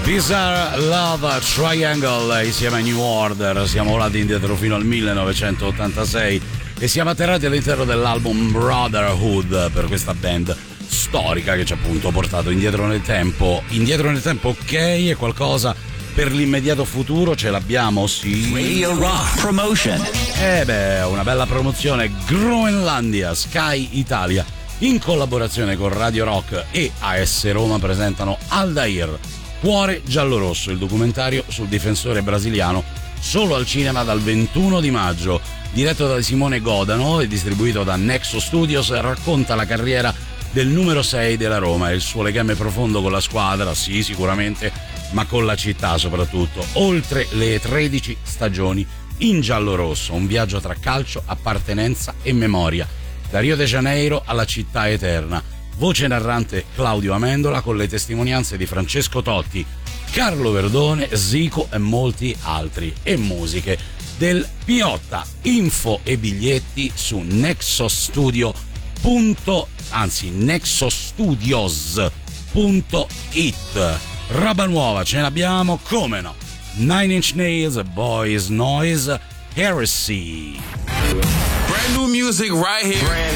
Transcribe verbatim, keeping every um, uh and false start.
Bizarre Love Triangle insieme a New Order. Siamo volati indietro fino al millenovecentottantasei e siamo atterrati all'interno dell'album Brotherhood per questa band storica che ci ha appunto portato indietro nel tempo. Indietro nel tempo, ok, è qualcosa per l'immediato futuro, ce l'abbiamo, sì. Radio Rock Promotion. Eh beh, una bella promozione. Groenlandia, Sky Italia, in collaborazione con Radio Rock e A S Roma, presentano Aldair, Cuore giallorosso, il documentario sul difensore brasiliano, solo al cinema dal ventuno di maggio. Diretto da Simone Godano e distribuito da Nexo Studios, racconta la carriera del numero sei della Roma e il suo legame profondo con la squadra, sì sicuramente, ma con la città soprattutto, oltre le tredici stagioni in giallorosso, un viaggio tra calcio, appartenenza e memoria, da Rio de Janeiro alla città eterna. Voce narrante Claudio Amendola con le testimonianze di Francesco Totti, Carlo Verdone, Zico e molti altri, e musiche del Piotta. Info e biglietti su nexostudio. anzi nexostudios punto it. Roba nuova ce n'abbiamo, come no, Nine Inch Nails, Boys Noise, Heresy. Brand new music right here. Brand